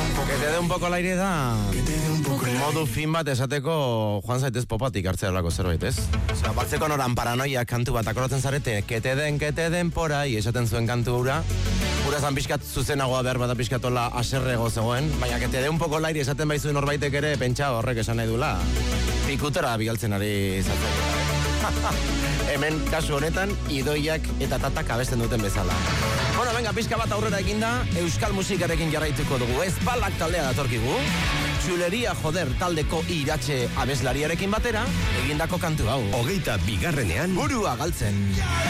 Que te dé un poco el aire da modu fin bat esateko joan zaitez popatik hartzealako zerbait, ez? Osea, batzeko noran paranoia kantu bat akorotzen zarete, que te den por ahí esaten zuen kantu hura. Hura zan pixkat zuzenagoa behar bada pixkatola aserrego zegoen, baina que te dé un poco el aire esaten baizu norbaitek ere pentsa horrek esan nahi dula. Pikutera bigaltzen ari zaten. Hemen kasu honetan idoiak eta tatak abesten duten bezala. Bueno, venga, pixka bat aurrera eginda, euskal musikarekin jarraituko dugu. Ezpalak taldea datorkigu. Txuleria joder taldeko iratxe abeslariarekin batera, egindako kantu hau. 22. Burua galtzen.